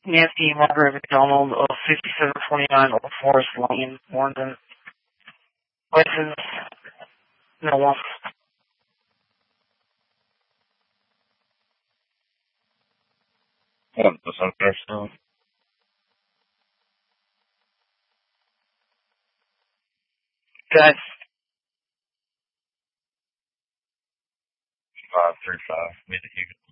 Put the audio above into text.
Nancy Margaret McDonald of 5729 Old Forest Lane, London. License, no one. What the fuck is that? Guys, 535, mid